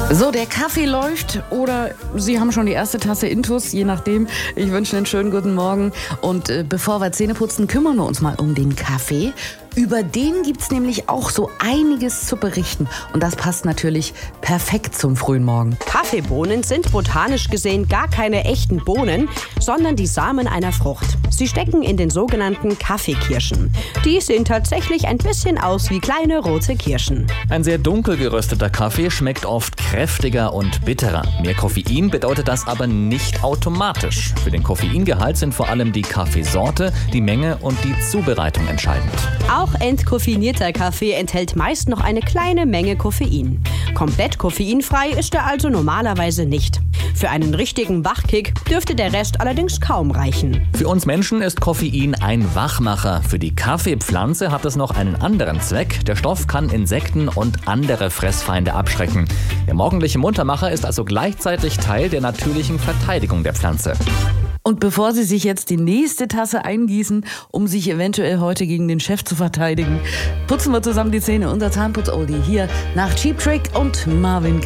So, der Kaffee läuft oder Sie haben schon die erste Tasse Intus, je nachdem. Ich wünsche einen schönen guten Morgen. Und bevor wir Zähne putzen, kümmern wir uns mal um den Kaffee. Über den gibt's nämlich auch so einiges zu berichten. Und das passt natürlich perfekt zum frühen Morgen. Kaffeebohnen sind botanisch gesehen gar keine echten Bohnen, sondern die Samen einer Frucht. Sie stecken in den sogenannten Kaffeekirschen. Die sehen tatsächlich ein bisschen aus wie kleine rote Kirschen. Ein sehr dunkel gerösteter Kaffee schmeckt oft kräftiger und bitterer. Mehr Koffein bedeutet das aber nicht automatisch. Für den Koffeingehalt sind vor allem die Kaffeesorte, die Menge und die Zubereitung entscheidend. Auch entkoffinierter Kaffee enthält meist noch eine kleine Menge Koffein. Komplett koffeinfrei ist er also normalerweise nicht. Für einen richtigen Wachkick dürfte der Rest allerdings kaum reichen. Für uns Menschen ist Koffein ein Wachmacher. Für die Kaffeepflanze hat es noch einen anderen Zweck. Der Stoff kann Insekten und andere Fressfeinde abschrecken. Der morgendliche Muntermacher ist also gleichzeitig Teil der natürlichen Verteidigung der Pflanze. Und bevor Sie sich jetzt die nächste Tasse eingießen, um sich eventuell heute gegen den Chef zu verteidigen, putzen wir zusammen die Zähne. Unser Zahnputz-Oldie hier nach Cheap Trick und Marvin Gaye.